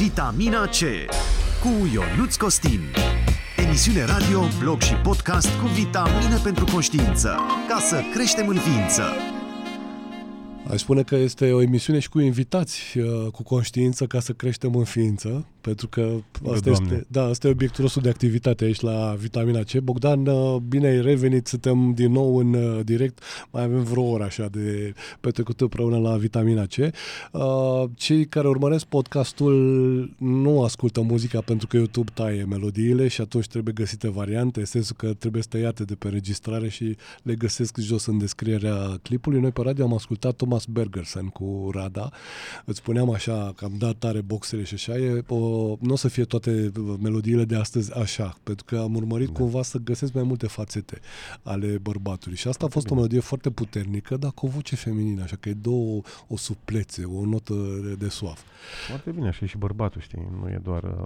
Vitamina C cu Ionuț Costin. Emisiune radio, blog și podcast cu vitamine pentru conștiință, ca să creștem în ființă. Aș spune că este o emisiune și cu invitați cu conștiință ca să creștem în ființă, pentru că asta e obiectul nostru de activitate aici la Vitamina C. Bogdan, bine ai revenit, suntem din nou în direct, mai avem vreo oră așa de petrecut împreună la Vitamina C. Cei care urmăresc podcastul nu ascultă muzica pentru că YouTube taie melodiile și atunci trebuie găsite variante, în sensul că trebuie tăiate de pe înregistrare și le găsesc jos în descrierea clipului. Noi pe radio am ascultat Thomas Bergersen cu Rada. Îți spuneam așa că am dat tare boxele și așa, nu o să fie toate melodiile de astăzi așa, pentru că am urmărit cumva să găsesc mai multe fațete ale bărbatului. Și asta a fost o melodie foarte puternică, dar cu o voce feminină, așa că îi dă o suplețe, o notă de suaf. Foarte bine, așa e și bărbatul, știi, nu e doar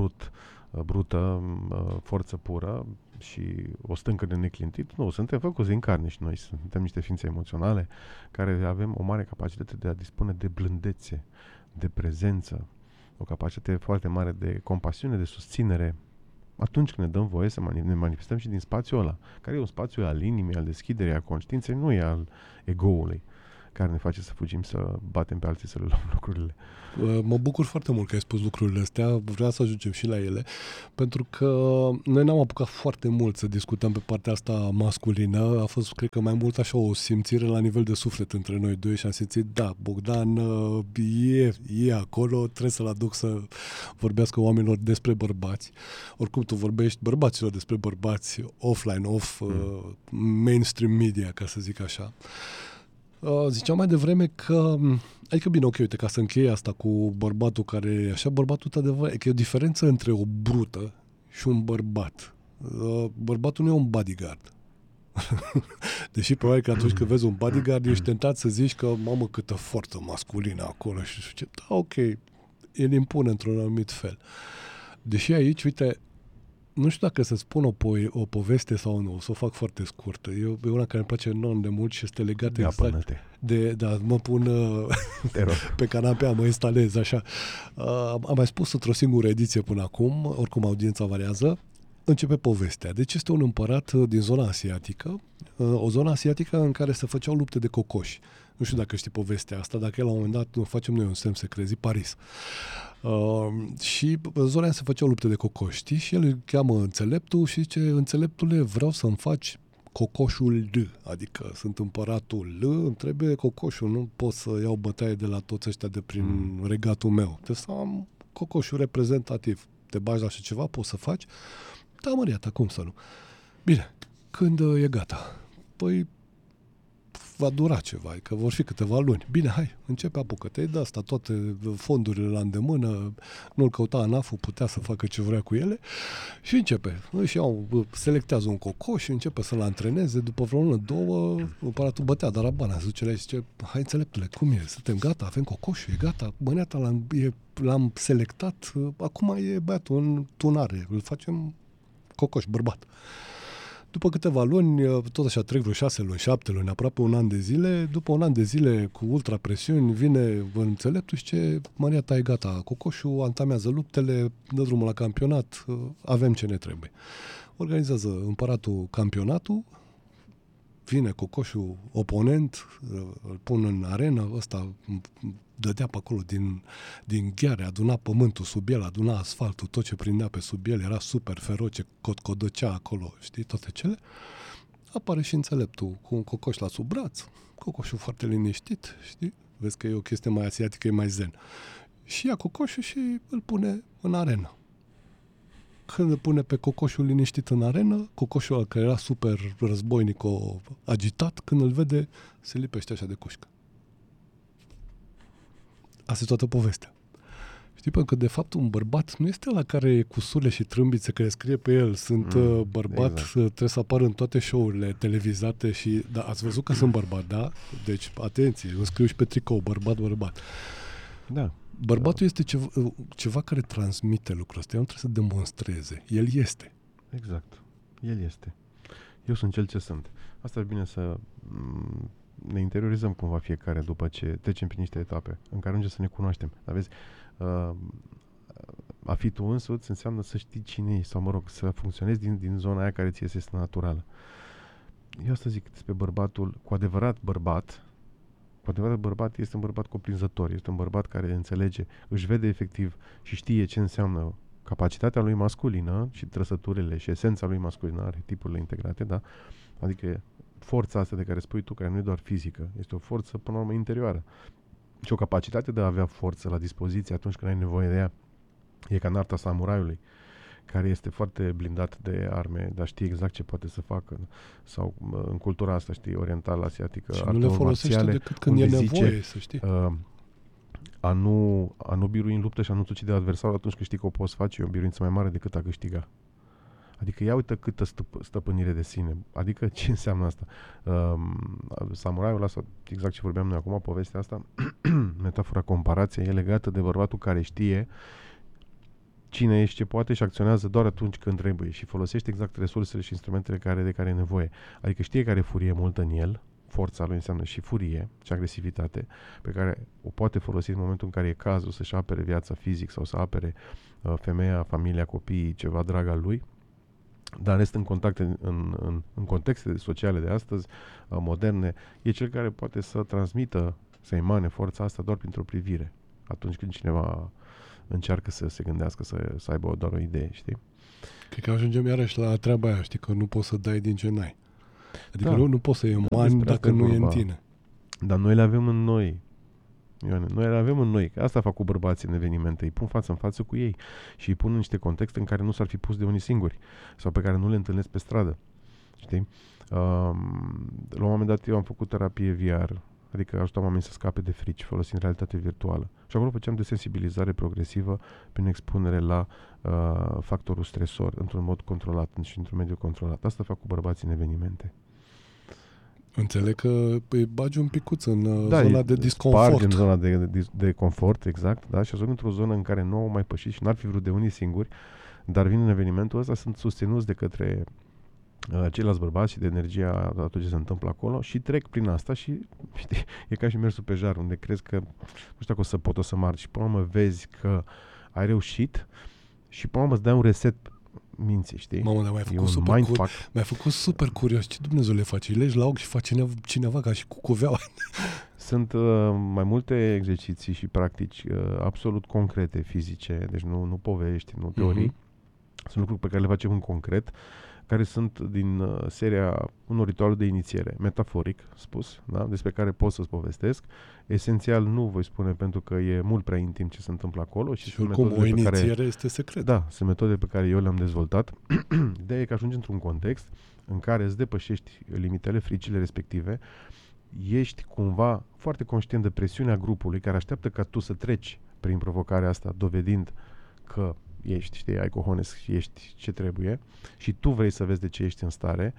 brută, forță pură și o stâncă de neclintit. Nu, suntem făcuți din carne și noi suntem niște ființe emoționale care avem o mare capacitate de a dispune de blândețe, de prezență, o capacitate foarte mare de compasiune, de susținere, atunci când ne dăm voie să ne manifestăm și din spațiul ăla, care e un spațiu al inimii, al deschiderii, al conștiinței, nu e al ego-ului, care ne face să fugim, să batem pe alții, să le luăm lucrurile. Mă bucur foarte mult că ai spus lucrurile astea, vreau să ajungem și la ele, pentru că noi n-am apucat foarte mult să discutăm pe partea asta masculină, a fost, cred că, mai mult așa o simțire la nivel de suflet între noi doi și am simțit, da, Bogdan e acolo, trebuie să-l aduc să vorbească oamenilor despre bărbați. Oricum, tu vorbești bărbaților despre bărbați offline, mainstream media, ca să zic așa. Ziceam mai devreme că, adică bine, ok, uite, ca să închei asta cu bărbatul care e așa, bărbatul, adevărat, e că e o diferență între o brută și un bărbat. Bărbatul nu e un bodyguard. Deși probabil că atunci când vezi un bodyguard ești tentat să zici că, mamă, câtă forță masculină acolo și zice, da, ok, el impune într-un anumit fel. Deși aici, uite, nu știu dacă să spun o poveste sau nu, o să o fac foarte scurtă. E una care îmi place enorm de mult și este legată exact de mă pun pe canapea, mă instalez așa. Am mai spus într-o singură ediție până acum, oricum audiența variază, începe povestea. Deci este un împărat din zona asiatică, o zonă asiatică în care se făceau lupte de cocoși. Nu știu dacă știi povestea asta, dacă el la un moment dat facem noi un semn secret, Paris. Și în zona aia se făceau lupte de cocoși, știi? Și el îl cheamă înțeleptul și zice, înțeleptule, vreau să-mi faci cocoșul D, adică sunt împăratul L, îmi trebuie cocoșul, nu pot să iau bătaie de la toți ăștia de prin regatul meu. Trebuie să am cocoșul reprezentativ. Te bagi la așa ceva, poți să faci? Da, măriata, cum să nu? Bine, când e gata? Păi va dura ceva, că vor fi câteva luni. Bine, hai, începe, apucă-te, de asta toate fondurile la îndemână, nu-l căuta ANAF-ul, putea să facă ce vrea cu ele și începe. Selectează un cocoș și începe să-l antreneze, după vreo lună, două, împăratul bătea darabana, zice, hai înțeleptule, cum e, suntem gata, avem cocoșul, e gata, băneata l-am selectat, acum e băiatul în tunare, îl facem cocoș, bărbat. După câteva luni, tot așa trec vreo 6 luni, 7 luni, aproape un an de zile, după un an de zile cu ultrapresiuni, vine înțeleptul și zice, Maria ta e gata, cocoșul antamează luptele, dă drumul la campionat, avem ce ne trebuie. Organizează împăratul campionatul, vine cocoșul oponent, îl pun în arenă, ăsta dădea pe acolo din gheare, aduna pământul sub el, aduna asfaltul, tot ce prindea pe sub el, era super feroce, cotcodăcea acolo, știi, toate cele. Apare și înțeleptul cu un cocoș la sub braț, cocoșul foarte liniștit, știi, vezi că e o chestie mai asiatică, e mai zen. Și ia cocoșul și îl pune în arenă. Când îl pune pe cocoșul liniștit în arenă, cocoșul ăla care era super războinic, agitat, când îl vede, se lipește așa de cușcă. Asta e toată povestea. Știi, pentru că de fapt un bărbat nu este ăla care e cu sule și trâmbițe, care scrie pe el, sunt bărbat, exact. Trebuie să apară în toate show-urile televizate și, da, ați văzut că sunt bărbat, da? Deci, atenție, îmi scriu și pe tricou, bărbat. Da. Bărbatul este ceva care transmite lucrul ăsta, el nu trebuie să demonstreze, el este. Exact, el este. Eu sunt cel ce sunt. Asta e bine să ne interiorizăm cumva fiecare după ce trecem prin niște etape în care ajungem să ne cunoaștem. Dar vezi, A fi tu însuți înseamnă să știi cine ești sau, mă rog, să funcționezi din zona aia care ție este naturală. Eu asta zic despre bărbatul cu adevărat bărbat. Cu adevărat bărbat este un bărbat cuprinzător, este un bărbat care înțelege, își vede efectiv și știe ce înseamnă capacitatea lui masculină și trăsăturile și esența lui masculină, arhetipurile integrate, da? Adică forța asta de care spui tu, care nu e doar fizică, este o forță până la urmă interioară. Și o capacitate de a avea forță la dispoziție atunci când ai nevoie de ea. E ca în arta samuraiului, care este foarte blindat de arme, dar știe exact ce poate să facă. Sau în cultura asta, știi, orientală, asiatică, și nu le folosește decât când e nevoie, să știi. A nu birui în luptă și a nu-ți ucide adversarul atunci când știi că o poți face, e o biruință mai mare decât a câștiga. Adică ia uite câtă stăpânire de sine. Adică ce înseamnă asta? Samuraiul ăsta, exact ce vorbeam noi acum, povestea asta, metafora comparației, e legată de bărbatul care știe cine ești, ce poate și acționează doar atunci când trebuie și folosește exact resursele și instrumentele de care e nevoie. Adică știe care furie multă în el, forța lui înseamnă și furie și agresivitate, pe care o poate folosi în momentul în care e cazul să-și apere viața fizic sau să apere femeia, familia, copiii, ceva drag al lui. Dar rest în contexte sociale de astăzi, moderne, e cel care poate să transmită, să emane forța asta doar printr-o privire. Atunci când cineva încearcă să se gândească, să aibă doar o idee, știi? Cred că ajungem iarăși la treaba aia, știi, că nu poți să dai din ce n-ai. Adică nu poți să emani dacă nu e în tine. Dar noi le avem în noi. Ioane, noi le avem în noi. Asta fac cu bărbații în evenimente. Îi pun față în față cu ei și îi pun în niște contexte în care nu s-ar fi pus de unii singuri sau pe care nu le întâlnesc pe stradă. Știi? La un moment dat eu am făcut terapie VR, adică ajutam oamenii să scape de frici folosind realitate virtuală. Și acolo făceam desensibilizare progresivă prin expunere la factorul stresor într-un mod controlat și într-un mediu controlat. Asta fac cu bărbații în evenimente. Înțeleg că îi bagi un picuț în zona de disconfort. În zona de confort, exact, da? Și ajung într-o zonă în care nu au mai pășit și n-ar fi vrut de unii singuri, dar vin în evenimentul ăsta, sunt susținuți de către ceilalți bărbați și de energia a tot ce se întâmplă acolo și trec prin asta și știi, e ca și mersul pe jar, unde crezi că nu știu dacă o să marci și până la urmă vezi că ai reușit și până la urmă îți dai un reset minții, știi? Mamă, dar mi-ai făcut super curios. Ce Dumnezeu le face? Îi legi la ochi și face cineva ca și cu cuveaua. Sunt mai multe exerciții și practici absolut concrete, fizice, deci nu povești, nu teorii. Sunt lucruri pe care le facem în concret, care sunt din seria unor rituale de inițiere, metaforic spus, da? Despre care pot să-ți povestesc. Esențial nu voi spune pentru că e mult prea intim ce se întâmplă acolo. Și oricum o inițiere este secret. Da, sunt metode pe care eu le-am dezvoltat. Ideea e că ajungi într-un context în care îți depășești limitele, fricile respective, ești cumva foarte conștient de presiunea grupului care așteaptă ca tu să treci prin provocarea asta, dovedind că ești, știi, ai cojones și ești ce trebuie și tu vrei să vezi de ce ești în stare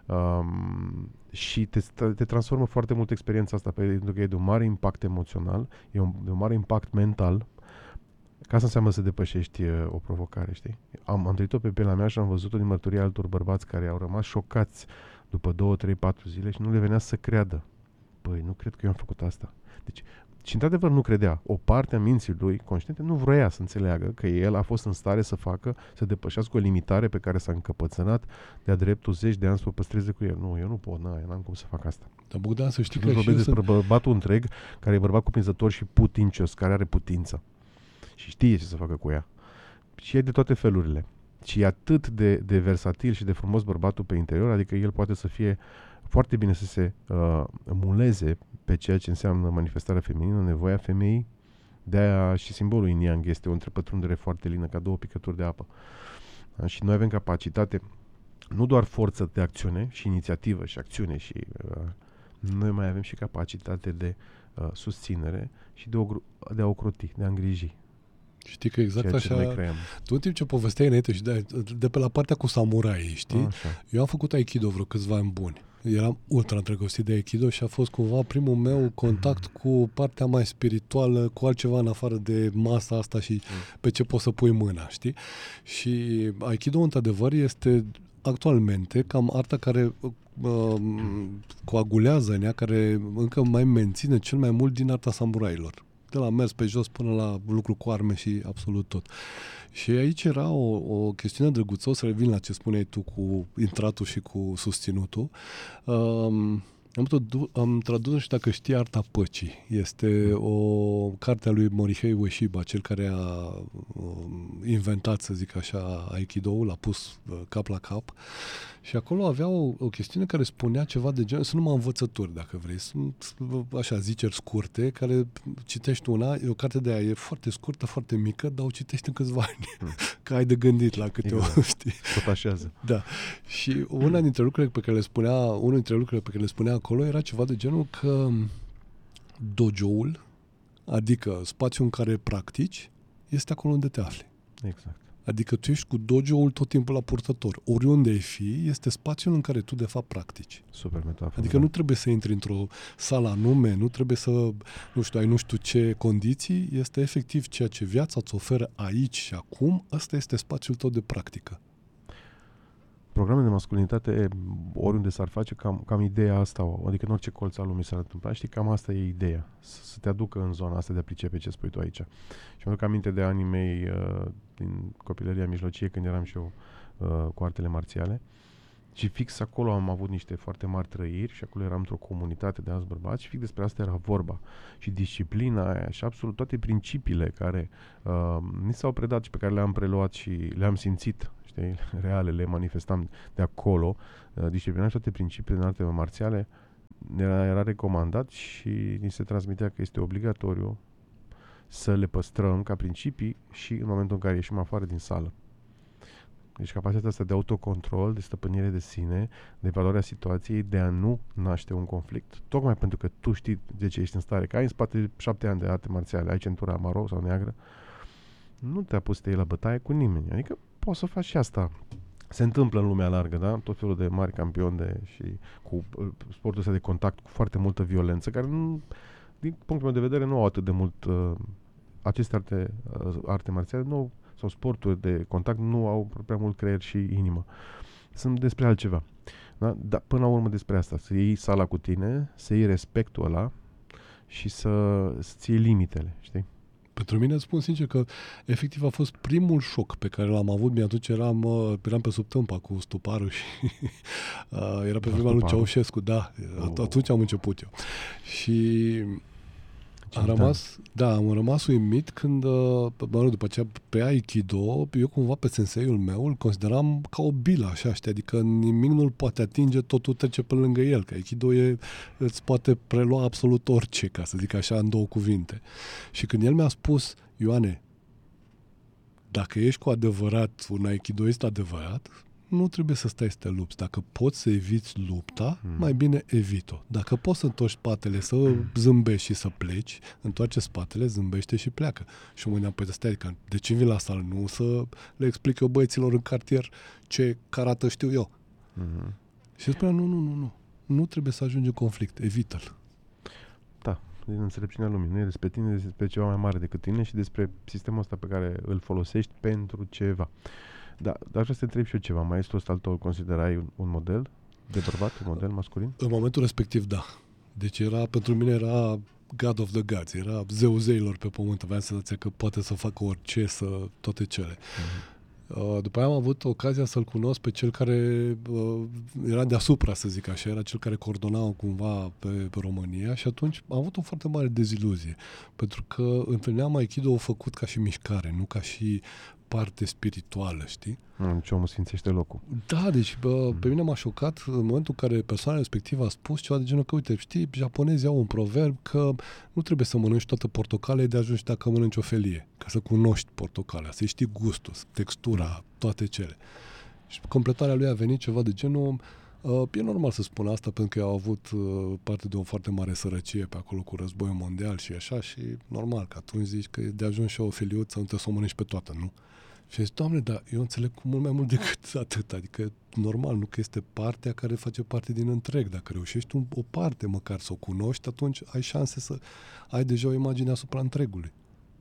și te transformă foarte mult experiența asta pentru că e de un mare impact emoțional, de un mare impact mental. Ca asta înseamnă să depășești o provocare, știi? Am trăit-o pe pielea mea și am văzut-o din mărturia altor bărbați care au rămas șocați după 2, 3, 4 zile și nu le venea să creadă. Păi, nu cred că eu am făcut asta. Deci, și într-adevăr nu credea. O parte a minții lui conștiente nu vroia să înțeleagă că el a fost în stare să depășească o limitare pe care s-a încăpățânat de-a dreptul 10 de ani să o păstreze cu el. Nu, eu nu pot, n-am cum să fac asta. Dar Bogdan, să știi că vorbesc despre bărbatul întreg, care e bărbat cuprinzător și putincios, care are putință. Și știe ce să facă cu ea. Și e de toate felurile. Și e atât de versatil și de frumos bărbatul pe interior, adică el poate să fie foarte bine să se muleze pe ceea ce înseamnă manifestarea feminină, nevoia femeii. De-aia și simbolul yin yang este o întrepătrundere foarte lină, ca 2 picături de apă. Și noi avem capacitate, nu doar forță de acțiune și inițiativă și acțiune, și noi mai avem și capacitate de susținere și de a ocroti, de a îngriji. Știi că exact așa, tu în timp ce povesteai înainte și de pe la partea cu samurai, știi? Așa. Eu am făcut Aikido vreo câțiva ani buni. Eram ultra îndrăgostit de Aikido și a fost cumva primul meu contact cu partea mai spirituală, cu altceva în afară de masa asta și pe ce poți să pui mâna, știi? Și Aikido, într-adevăr, este actualmente cam arta care coagulează în ea, care încă mai menține cel mai mult din arta samurailor. de la mers pe jos până la lucru cu arme și absolut tot. Și aici era o chestiune drăguță, o să revin la ce spuneai tu cu intratul și cu susținutul. Am tradus, și dacă știi, Arta Păcii. Este o carte a lui Morihei Ueshiba, cel care a inventat, să zic așa, Aikido-ul, l-a pus cap la cap. Și acolo avea o chestiune care spunea ceva de genul, sunt numai învățături, dacă vrei. Sunt așa ziceri scurte, care citești una, e o carte de aia, e foarte scurtă, foarte mică, dar o citești în câțiva ani. Că ai de gândit la câte o, știi? Tot așează. Da. Și unul dintre lucrurile pe care le spunea acolo era ceva de genul că dojo-ul, adică spațiul în care practici, este acolo unde te afli. Exact. Adică tu ești cu dojo-ul tot timpul la purtător. Oriunde ai fi, este spațiul în care tu de fapt practici. Super metaforă. Adică nu trebuie să intri într-o sală anume, nu trebuie să, ai nu știu ce condiții, este efectiv ceea ce viața îți oferă aici și acum, ăsta este spațiul tău de practică. Programe de masculinitate, oriunde s-ar face, cam ideea asta, adică în orice colț al lumii s-ar întâmpla, știi, cam asta e ideea, să te aducă în zona asta de a pricepe ce spui tu aici. Și mă duc aminte de anii mei din copilăria mijlocie, când eram și eu cu artele marțiale, și fix acolo am avut niște foarte mari trăiri și acolo eram într-o comunitate de alți bărbați și fix despre asta era vorba. Și disciplina aia și absolut toate principiile care ni s-au predat și pe care le-am preluat și le-am simțit, știi, reale, le manifestam de acolo, disciplina și toate principiile din artele marțiale era recomandat și ni se transmitea că este obligatoriu să le păstrăm ca principii și în momentul în care ieșim afară din sală. Deci capacitatea asta de autocontrol, de stăpânire de sine, de evaluarea situației, de a nu naște un conflict. Tocmai pentru că tu știi de ce ești în stare, că ai în spate 7 ani de arte marțiale, ai centura maro sau neagră, nu te-a pus să te iei la bătaie cu nimeni. Adică poți să faci și asta. Se întâmplă în lumea largă, da? Tot felul de mari campioni și cu sportul ăsta de contact cu foarte multă violență, care nu, din punctul meu de vedere, nu au atât de mult aceste arte marțiale, nu, sau sporturi de contact nu au prea mult creier și inimă. Sunt despre altceva. Da? Dar până la urmă despre asta, să iei sala cu tine, să iei respectul ăla și să-ți iei limitele, știi? Pentru mine îți spun sincer că efectiv a fost primul șoc pe care l-am avut. Atunci eram pe sub tâmpa cu stuparul și era pe vremea lui Ceaușescu. Da, atunci am început eu. Și am rămas uimit când, după aceea, pe Aikido, eu cumva pe senseiul meu îl consideram ca o bilă, așa, știi? Adică nimic nu-l poate atinge, totul trece pe lângă el, că Aikido îți poate prelua absolut orice, ca să zic așa, în două cuvinte. Și când el mi-a spus, Ioane, dacă ești cu adevărat un aikidoist adevărat, nu trebuie să stai să te lupți. Dacă poți să eviți lupta, mai bine evit-o. Dacă poți să întorci spatele, să zâmbești și să pleci, întoarce spatele, zâmbește și pleacă. Și mă gândeam, stai, de ce vin la sală? Nu să le explic eu băieților în cartier ce karate știu eu. Și spunea, nu trebuie să ajungi în conflict, evită-l. Da, din înțelepciunea lumii. Nu e despre tine, e despre ceva mai mare decât tine și despre sistemul ăsta pe care îl folosești pentru ceva. Da, dar așa să te întreb și eu ceva. Maestrul ăsta al tău îl considerai un model de bărbat, un model masculin? În momentul respectiv, da. Deci pentru mine era God of the Gods, era zeul zeilor pe pământ. Aveam senzația că poate să facă orice, toate cele. După aia am avut ocazia să-l cunosc pe cel care era deasupra, să zic așa, era cel care coordona cumva pe România și atunci am avut o foarte mare deziluzie, pentru că întâlneam Aikido făcut ca și mișcare, nu ca și parte spirituală, știi? Ce omul sfințește locul. Da, deci pe mine m-a șocat în momentul în care persoana respectivă a spus ceva de genul că, uite, știi, japonezii au un proverb că nu trebuie să mănânci toată portocalea, de ajuns dacă mănânci o felie, ca să cunoști portocalea, să știi gustul, textura, toate cele. Și completarea lui a venit ceva de genul, e normal să spun asta, pentru că eu au avut parte de o foarte mare sărăcie pe acolo cu războiul mondial și așa, și normal că atunci zici că de ajuns și o feliuță, nu trebuie să o mănânci pe toată, nu? Și zic, Doamne, dar eu înțeleg cu mult mai mult decât atât. Adică, normal, nu că este partea care face parte din întreg. Dacă reușești o parte măcar să o cunoști, atunci ai șanse să ai deja o imagine asupra întregului.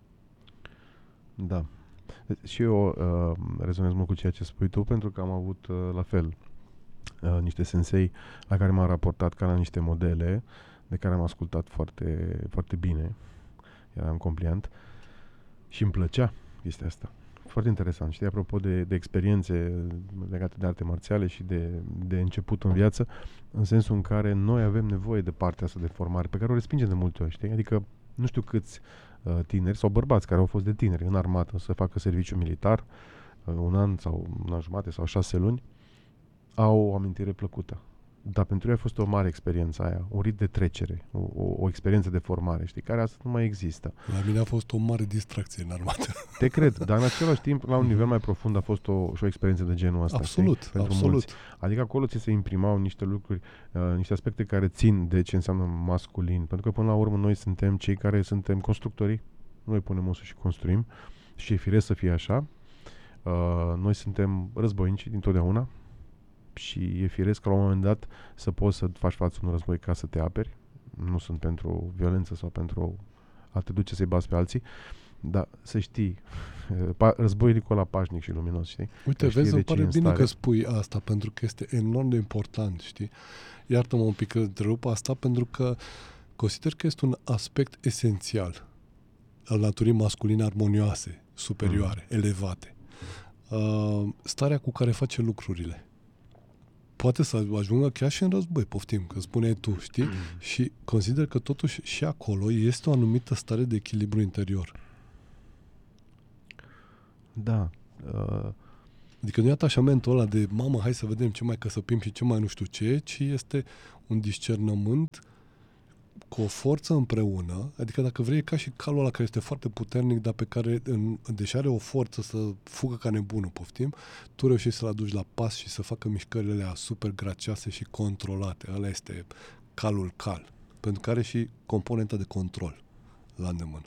Da. Și eu rezonez mult cu ceea ce spui tu, pentru că am avut la fel niște sensei la care m-am raportat ca la niște modele de care am ascultat foarte, foarte bine eram compliant și îmi plăcea chestia asta. Foarte interesant, știi, apropo de experiențe legate de arte marțiale și de început în viață, în sensul în care noi avem nevoie de partea asta de formare, pe care o respingem de multe ori, știi? Adică nu știu câți tineri sau bărbați care au fost de tineri în armată să facă serviciu militar, un an sau un an jumate sau 6 luni, au o amintire plăcută. Dar pentru ei a fost o mare experiență aia, un rit de trecere, o experiență de formare, știi, care astăzi nu mai există. La mine a fost o mare distracție în armată. Te cred, dar în același timp, la un nivel mai profund a fost și o experiență de genul ăsta. Absolut, știi? Pentru absolut. mulți. Adică acolo ți se imprimau niște lucruri, niște aspecte care țin de ce înseamnă masculin. Pentru că până la urmă noi suntem cei care suntem constructorii, noi punem osul și construim și e firesc să fie așa. Noi suntem războinici dintotdeauna și e firesc că la un moment dat să poți să faci față unui război ca să te aperi. Nu sunt pentru violență sau pentru a te duce să-i bați pe alții, dar să știi, războiul Nicola pașnic și luminos, știi? Uite, vezi, îmi pare bine că spui asta, pentru că este enorm de important, știi? Iartă-mă un pic că întrerup asta, pentru că consider că este un aspect esențial al naturii masculine armonioase, superioare, elevate. Starea cu care face lucrurile. Poate să ajungă chiar și în război, poftim, că spuneai tu, știi? Și consider că totuși și acolo este o anumită stare de echilibru interior. Da. Adică nu e atașamentul ăla de mamă, hai să vedem ce mai căsăpim și ce mai nu știu ce, ci este un discernământ cu o forță împreună, adică dacă vrei, e ca și calul ăla care este foarte puternic, dar pe care, deși are o forță să fugă ca nebunul, poftim, tu reușești să-l aduci la pas și să facă mișcările alea super gracioase și controlate. Ăla este calul cal, pentru că are și componenta de control la îndemână.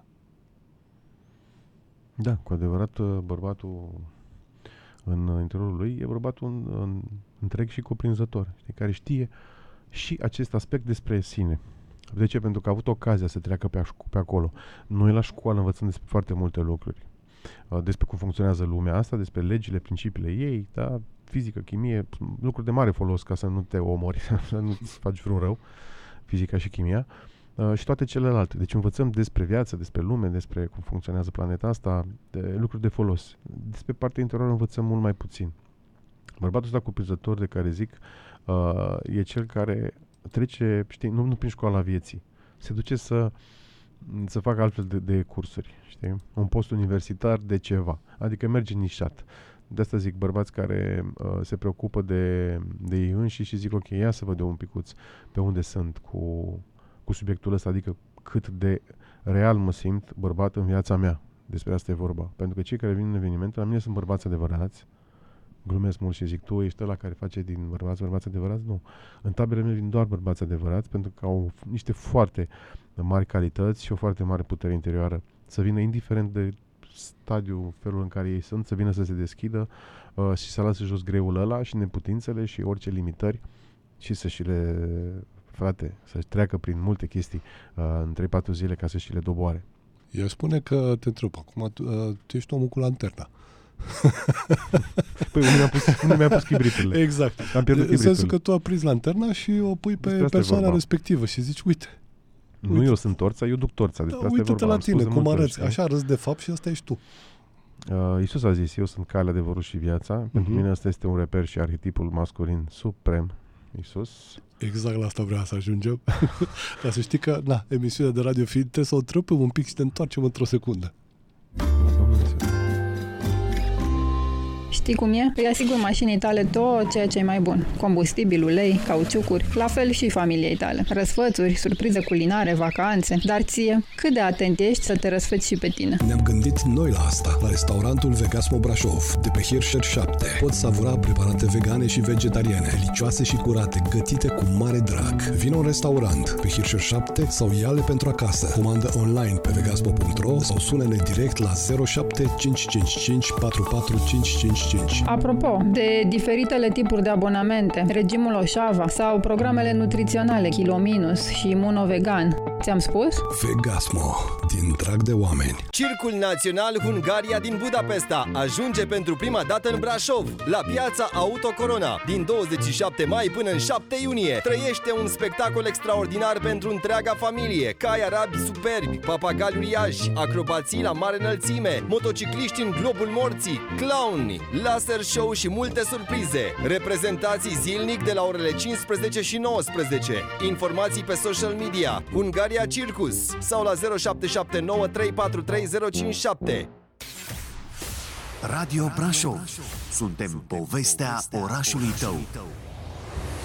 Da, cu adevărat, bărbatul în interiorul lui e bărbatul întreg și cuprinzător, știi, care știe și acest aspect despre sine. De ce? Pentru că a avut ocazia să treacă pe acolo. Noi la școală învățăm despre foarte multe lucruri. Despre cum funcționează lumea asta, despre legile, principiile ei, da? Fizică, chimie, lucruri de mare folos ca să nu te omori, să nu-ți faci vreun rău, fizica și chimia, și toate celelalte. Deci învățăm despre viață, despre lume, despre cum funcționează planeta asta, lucruri de folos. Despre partea interioară învățăm mult mai puțin. Bărbatul ăsta cuprinzător de care zic e cel care trece, știi, nu prin școala vieții. Se duce să facă altfel de cursuri, știi? Un post universitar de ceva. Adică merge nișat. De asta zic, bărbați care se preocupă de ei înși și zic, ok, ia să văd eu un picuț pe unde sunt cu subiectul ăsta, adică cât de real mă simt bărbat în viața mea. Despre asta e vorba. Pentru că cei care vin în evenimente, la mine sunt bărbați adevărați. Glumesc mult și zic, tu ești ăla care face din bărbați adevărați? Nu. În tabele mele vin doar bărbați adevărați, pentru că au niște foarte mari calități și o foarte mare putere interioară. Să vină, indiferent de stadiul, felul în care ei sunt, să vină să se deschidă și să lasă jos greul ăla și neputințele și orice limitări și să și le, frate, să-și treacă prin multe chestii în 3-4 zile ca să și le doboare. Eu spune că te întreb, acum tu ești omul cu lanterna. Păi unde mi-a pus chibriturile. Exact. Am pierdut în sensul că tu aprizi lanterna și o pui pe persoana respectivă și zici, uite. Nu eu sunt torța, eu duc torța. Da, uite-te la tine, cum arăți. Așa arăți de fapt și ăsta ești tu. Iisus a zis, eu sunt calea, adevărul și viața. Pentru mine ăsta este un reper și arhetipul masculin suprem. Iisus. Exact la asta vreau să ajungem. Dar să știi că, emisiunea de radio fiind, trebuie să o trăpăm un pic și te întoarcem într-o secundă. Știi cum e? Îi asigur mașinii tale tot ceea ce e mai bun. Combustibil, ulei, cauciucuri, la fel și familiei tale. Răsfățuri, surprize culinare, vacanțe. Dar ție, cât de atent ești să te răsfăți și pe tine? Ne-am gândit noi la asta. La restaurantul Vegasmo Brașov, de pe Hirscher 7. Poți savura preparate vegane și vegetariene, delicioase și curate, gătite cu mare drag. Vino în restaurant pe Hirscher 7 sau ia-le pentru acasă. Comandă online pe vegasmo.ro sau sună-ne direct la 07 555 44555. Apropo de diferitele tipuri de abonamente, regimul Oșava sau programele nutriționale Kilo Minus și Imuno Vegan, ți-am spus? Vegasmo. din drag de oameni. Circul Național Hungaria din Budapesta ajunge pentru prima dată în Brașov, la piața Auto Corona. Din 27 mai până în 7 iunie trăiește un spectacol extraordinar pentru întreaga familie. Cai arabi superbi, papagali uriași, acrobații la mare înălțime, motocicliști în globul morții, clowni, laser show și multe surprize. Reprezentații zilnic de la orele 15 și 19. Informații pe social media Hungaria Circus sau la 0779 343 057. Radio Brașov. Suntem povestea orașului tău.